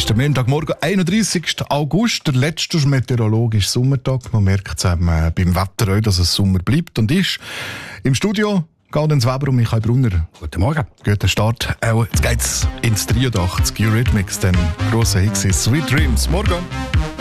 ist der Montagmorgen, 31. August, der letzte meteorologische Sommertag. Man merkt es beim Wetter auch, dass es Sommer bleibt und ist. Im Studio Gaudenz Weber und Michael Brunner. Guten Morgen. Guten Start. Jetzt geht's ins 83. Eurythmics, den grossen Hit «Sweet Dreams». Morgen.